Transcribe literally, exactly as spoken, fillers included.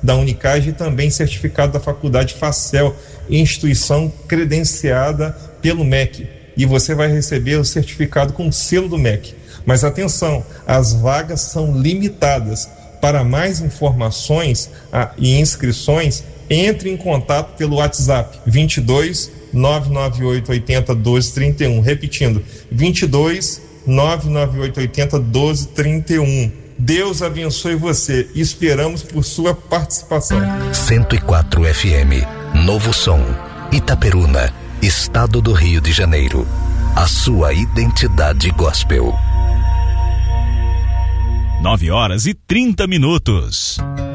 da Unicage e também certificado da Faculdade Facel, instituição credenciada pelo M E C. E você vai receber o certificado com selo do M E C. Mas atenção, as vagas são limitadas. Para mais informações ah, e inscrições, entre em contato pelo WhatsApp vinte e dois, nove nove oito oito zero, doze trinta e um. Repetindo, vinte e dois, nove nove oito oito zero, doze trinta e um. Deus abençoe você. Esperamos por sua participação. cento e quatro F M, Novo Som, Itaperuna, Estado do Rio de Janeiro. A sua identidade gospel. nove horas e trinta minutos.